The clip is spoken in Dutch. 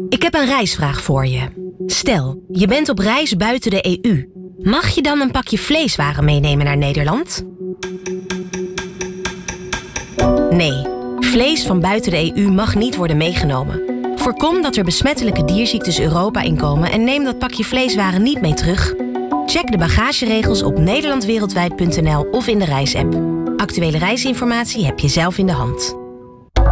Ik heb een reisvraag voor je. Stel, je bent op reis buiten de EU. Mag je dan een pakje vleeswaren meenemen naar Nederland? Nee, vlees van buiten de EU mag niet worden meegenomen. Voorkom dat er besmettelijke dierziektes Europa inkomen en neem dat pakje vleeswaren niet mee terug. Check de bagageregels op nederlandwereldwijd.nl of in de reisapp. Actuele reisinformatie heb je zelf in de hand.